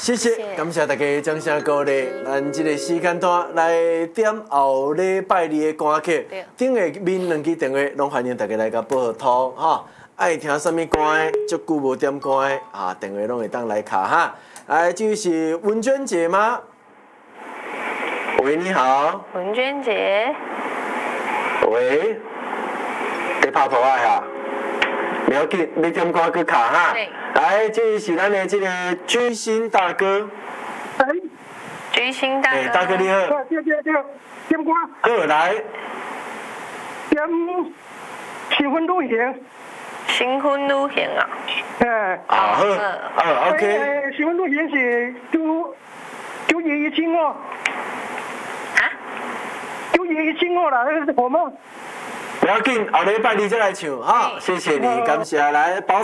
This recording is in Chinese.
谢谢，感谢大家掌声鼓励。咱这个时间段来点后礼拜二的歌曲，顶下面2支电话拢欢迎大家来甲报通哈。爱听什么歌的，足久无点歌的啊，电话拢会当来卡哈。来，这是文娟姐吗？喂，你好。 文娟姐。 喂，你拍拖啊哈？不要紧，你点歌去卡哈。来，这是咱的这个巨星大哥。 巨星大哥。 大哥你好。 对，点歌。 好，来。 点新婚旅行。 新婚旅行啊。 好，OK。 新婚旅行是9月115。 啊 ？9月115啦，那是什么？ 不要紧，后礼拜二再来唱哈。谢谢你，感谢来保。